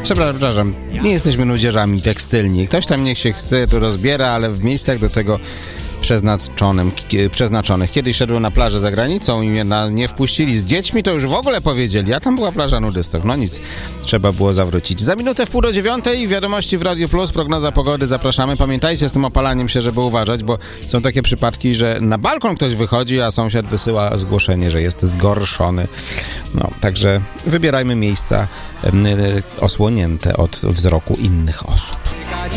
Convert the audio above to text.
Przepraszam, nie jesteśmy nudzierzami tekstylni. Ktoś tam niech się chce, to rozbiera, ale w miejscach do tego przeznaczonych. Kiedyś szedłem na plażę za granicą i mnie nie wpuścili z dziećmi, to już w ogóle powiedzieli, a tam była plaża nudystów. No nic, trzeba było zawrócić. Za minutę 8:45 wiadomości w Radio Plus, prognoza pogody, zapraszamy. Pamiętajcie z tym opalaniem się, żeby uważać, bo są takie przypadki, że na balkon ktoś wychodzi, a sąsiad wysyła zgłoszenie, że jest zgorszony. No, także wybierajmy miejsca osłonięte od wzroku innych osób.